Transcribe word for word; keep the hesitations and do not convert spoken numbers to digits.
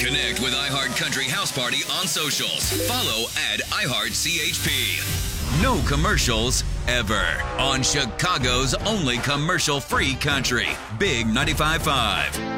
Connect with iHeart Country House Party on socials. Follow at iHeartCHP. No commercials ever on Chicago's only commercial-free country. Big ninety-five point five.